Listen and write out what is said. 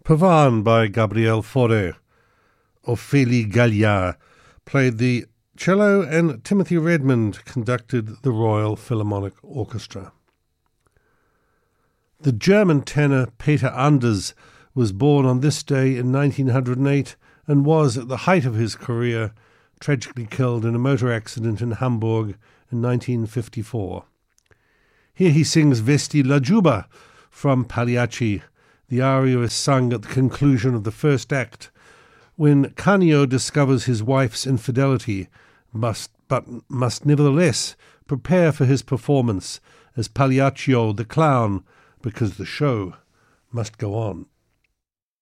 Pavane by Gabriel Fauré. Ophélie Galliard played the cello and Timothy Redmond conducted the Royal Philharmonic Orchestra. The German tenor Peter Anders was born on this day in 1908 and was, at the height of his career, tragically killed in a motor accident in Hamburg in 1954. Here he sings Vesti la Giubba from Pagliacci. The aria is sung at the conclusion of the first act, when Canio discovers his wife's infidelity, but must nevertheless prepare for his performance as Pagliaccio the clown, because the show must go on.